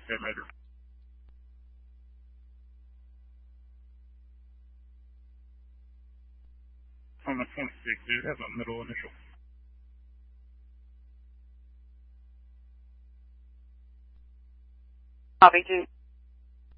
say later. On the 26th, it has a middle initial. Copy, 2.